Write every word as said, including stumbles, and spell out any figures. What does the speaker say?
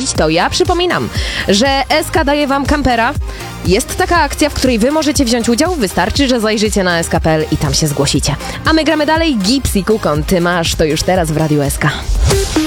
bawić, to ja przypominam, że S K daje wam kampera. Jest taka akcja, w której wy możecie wziąć udział. Wystarczy, że zajrzycie na S K kropka P L i tam się zgłosicie. A my gramy dalej. Gipsy Kukon, ty masz to już teraz w Radiu S K.